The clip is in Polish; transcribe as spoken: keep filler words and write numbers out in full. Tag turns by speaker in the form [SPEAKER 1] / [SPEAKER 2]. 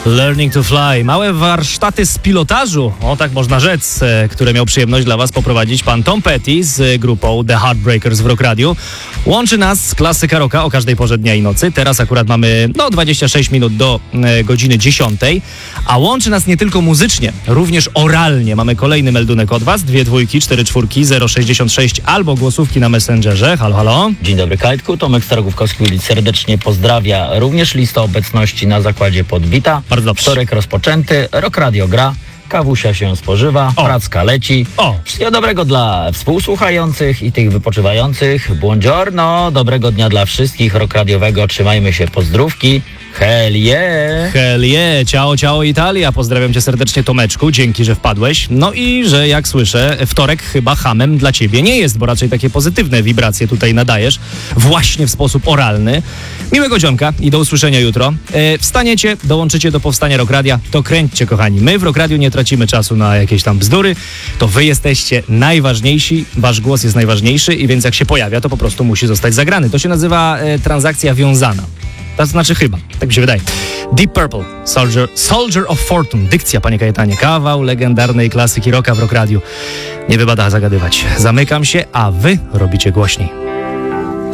[SPEAKER 1] Learning to Fly. Małe warsztaty z pilotażu, o tak można rzec, które miał przyjemność dla was poprowadzić pan Tom Petty z grupą The Heartbreakers w Rock Radio. Łączy nas klasyka rocka o każdej porze dnia i nocy. Teraz akurat mamy no dwadzieścia sześć minut do e, godziny dziesiątej, a łączy nas nie tylko muzycznie, również oralnie. Mamy kolejny meldunek od was, dwie dwójki, cztery czwórki, zero sześćdziesiąt sześć albo głosówki na Messengerze. Halo, halo.
[SPEAKER 2] Dzień dobry, Kajtku. Tomek Starogówkowski serdecznie pozdrawia. Również lista obecności na zakładzie Podbita.
[SPEAKER 1] Bardzo dobrze.
[SPEAKER 2] Wtorek rozpoczęty, Rock Radio gra, kawusia się spożywa,
[SPEAKER 1] O.
[SPEAKER 2] pracka leci.
[SPEAKER 1] O.
[SPEAKER 2] Wszystkiego dobrego dla współsłuchających i tych wypoczywających. Buongiorno, dobrego dnia dla wszystkich Rock Radiowego. Trzymajmy się, pozdrówki. Hell yeah!
[SPEAKER 1] Hell yeah, ciao, ciao Italia. Pozdrawiam cię serdecznie, Tomeczku, dzięki, że wpadłeś. No i, że jak słyszę, wtorek chyba hamem dla ciebie nie jest, bo raczej takie pozytywne wibracje tutaj nadajesz, właśnie w sposób oralny. Miłego dzionka i do usłyszenia jutro. E, wstaniecie, dołączycie do Powstania Rock Radia, to kręćcie, kochani. My w Rock Radio nie tracimy czasu na jakieś tam bzdury, to wy jesteście najważniejsi, wasz głos jest najważniejszy i więc jak się pojawia, to po prostu musi zostać zagrany. To się nazywa e, transakcja wiązana. To znaczy chyba, tak mi się wydaje. Deep Purple, Soldier, Soldier of Fortune. Dykcja, panie Kajetanie. Kawał legendarnej klasyki rocka w Rock Radio. Nie wypada zagadywać. Zamykam się, a wy robicie głośniej.